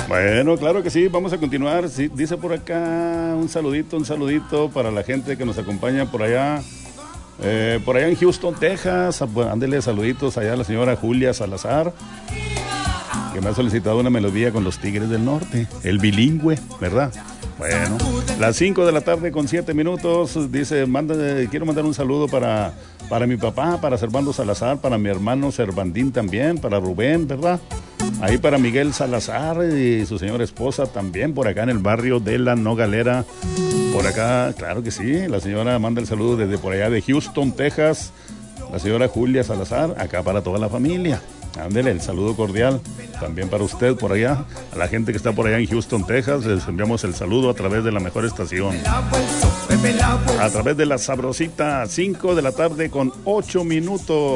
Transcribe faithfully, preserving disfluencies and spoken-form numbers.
Bueno, claro que sí, vamos a continuar. Sí, dice por acá un saludito, un saludito para la gente que nos acompaña por allá, eh, por allá en Houston, Texas. Ándele saluditos allá a la señora Julia Salazar, que me ha solicitado una melodía con los Tigres del Norte, el bilingüe, ¿verdad? Bueno, las cinco de la tarde con siete minutos, dice, manda, quiero mandar un saludo para, para mi papá, para Servando Salazar, para mi hermano Servandín también, para Rubén, ¿verdad? Ahí para Miguel Salazar y su señora esposa también, por acá en el barrio de La Nogalera. Por acá, claro que sí, la señora manda el saludo desde por allá de Houston, Texas, la señora Julia Salazar, acá para toda la familia. Ándele, el saludo cordial también para usted por allá, a la gente que está por allá en Houston, Texas, les enviamos el saludo a través de la mejor estación, a través de la sabrosita, cinco de la tarde con ocho minutos.